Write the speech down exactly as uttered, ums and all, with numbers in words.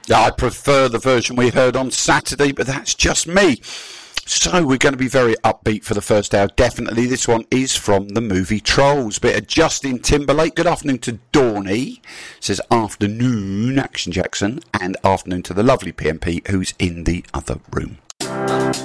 Yeah, I prefer the version we heard on Saturday, but that's just me. So we're going to be very upbeat for the first hour. Definitely, this one is from the movie Trolls. Bit of Justin Timberlake. Good afternoon to Dawny. Says afternoon, Action Jackson. And afternoon to the lovely P M P who's in the other room.